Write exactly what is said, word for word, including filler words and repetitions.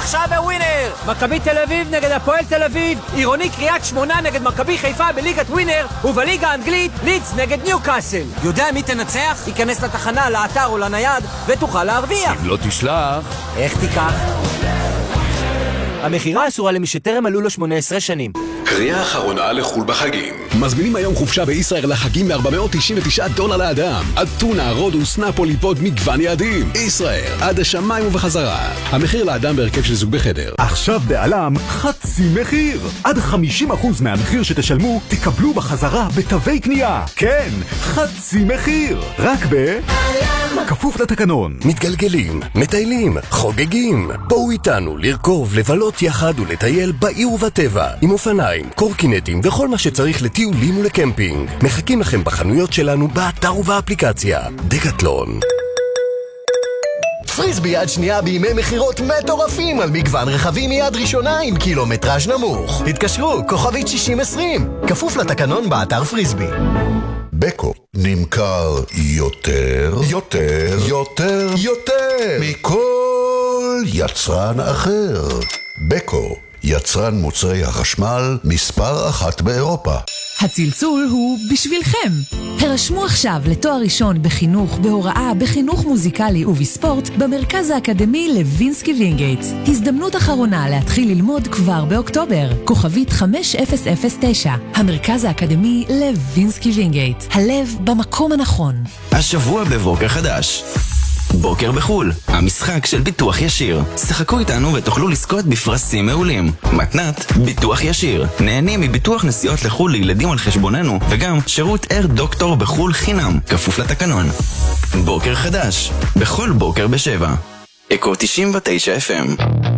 עכשיו בווינר! מכבי תל אביב נגד הפועל תל אביב, עירוני קריית שמונה נגד מכבי חיפה בליגת ווינר, ובליגה האנגלית לידס נגד ניוקאסל. יודע מי תנצח? ייכנס לתחנה, לאתר או לנייד ותוכל להרוויח. אם לא תשלח, איך תיקח? המחירה אסורה למי שטרם מלאו לו שמונה עשרה שנים. קריאה אחרונה לחול בחגים. מזמינים היום חופשה בישראל לחגים ב-ארבע מאות תשעים ותשעה דולר לאדם. אתונה, רודוס, נפולי, פוד, מגוון יעדים. ישראל, עד השמיים ובחזרה. המחיר לאדם בהרכב של זוג בחדר. עכשיו בעלם חצי מחיר. עד חמישים אחוז מהמחיר שתשלמו תקבלו בחזרה בתווי קנייה. כן, חצי מחיר. רק בעלם. כפוף לתקנון. מתגלגלים, מטיילים, חוגגים. בואו איתנו לרכוב, לבלות יחד ולטייל בעיר ובטבע. עם אופניים, קורקינטים וכל מה שצריך לטיולים ולקמפינג. מחכים לכם בחנויות שלנו, באתר ובאפליקציה. דקטלון. פריסבי יד שנייה בימי מחירות מטורפים על מגוון רכבים מיד ראשונה עם קילומטראז' נמוך. התקשרו, כוכבית שישים עשרים. כפוף לתקנון באתר פריסבי. בקו נמכר יותר, יותר, יותר, יותר מכל יצרן אחר. בקו, יצרן מוצרי החשמל מספר אחת באירופה. הצלצול הוא בשבילכם. הרשמו עכשיו לתואר ראשון בחינוך, בהוראה, בחינוך מוזיקלי ובספורט במרכז האקדמי לוינסקי וינגייט. הזדמנות אחרונה להתחיל ללמוד כבר באוקטובר. כוכבית חמש אפס אפס תשע. המרכז האקדמי לוינסקי וינגייט. הלב במקום הנכון. השבוע בבוקר חדש. בוקר בחול, המשחק של ביטוח ישיר. שחקו איתנו ותוכלו לזכות בפרסים מעולים. מתנת ביטוח ישיר. נהנים מביטוח נסיעות לחול לילדים על חשבוננו, וגם שירות אר דוקטור בחול חינם, כפוף לתקנון. בוקר חדש, בכל בוקר בשבע. אקו תשעים ותשע אף אם.